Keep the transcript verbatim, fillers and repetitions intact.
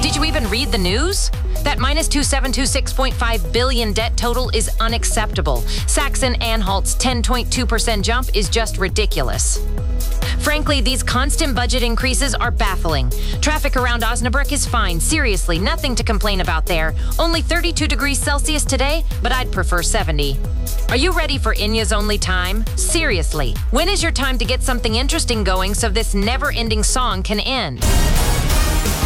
Did you even read the news? That minus two seven two six point five billion debt total is unacceptable. Saxon-Anhalt's ten point two percent jump is just ridiculous. Frankly, these constant budget increases are baffling. Traffic around Osnabrück is fine. Seriously, nothing to complain about there. Only thirty-two degrees Celsius today, but I'd prefer seventy. Are you ready for Inya's Only Time? Seriously, when is your time to get something interesting going so this never-ending song can end?